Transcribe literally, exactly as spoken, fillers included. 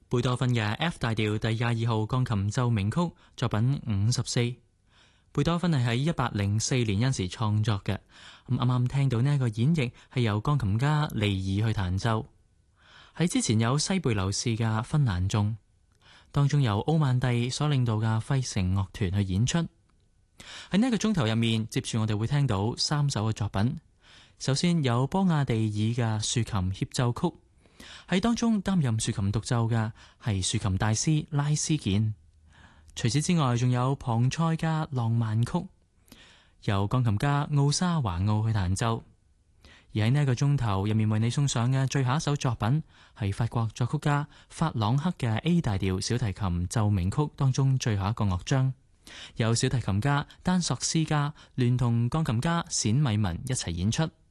貝多芬嘅 F 大調第廿二號鋼琴奏鳴曲作品五十四。貝多芬係喺一八零四年嗰時創作嘅。咁啱啱聽到呢一個演繹係由鋼琴家利爾去彈奏。喺之前有西貝流士嘅芬蘭頌，當中由奧曼蒂所領導嘅費城樂團去演出。喺呢一個鐘頭入面，接住我哋會聽到三首嘅作品。首先有波亞地爾嘅豎琴協奏曲。喺當中擔任豎琴獨奏嘅係豎琴大師拉斯健。除此之外，仲有龐塞嘅浪漫曲，由鋼琴家奧沙華奧去彈奏。而喺呢一個鐘頭入面為你送上嘅最後一首作品係法國作曲家法朗克嘅 A 大調小提琴奏鳴曲當中最後一個樂章，由小提琴家丹索斯加聯同鋼琴家冼米文一齊演出。